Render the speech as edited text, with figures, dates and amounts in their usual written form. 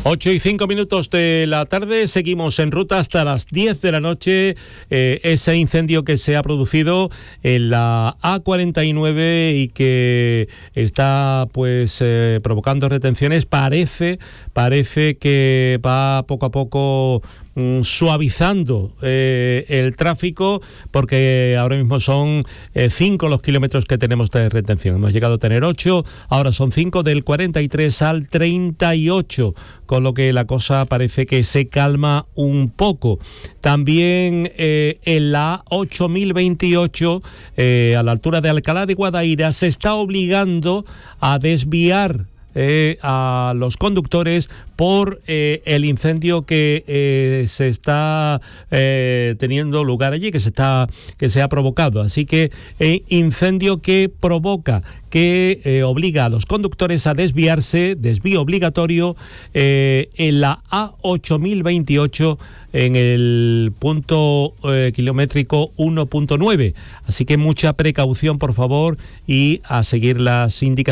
8:05 de la tarde, seguimos en ruta hasta las 10 de la noche. Ese incendio que se ha producido en la A49 y que está provocando retenciones, parece que va poco a poco suavizando el tráfico, porque ahora mismo son 5 los kilómetros que tenemos de retención. Hemos llegado a tener 8, ahora son 5, del 43 al 38, con lo que la cosa parece que se calma un poco. También en la A8028, a la altura de Alcalá de Guadaira, se está obligando a desviar a los conductores por el incendio que se está teniendo lugar allí, que se ha provocado. Así que incendio que provoca, que obliga a los conductores a desviarse, desvío obligatorio en la A8028, en el punto kilométrico 1.9. Así que mucha precaución, por favor, y a seguir las indicaciones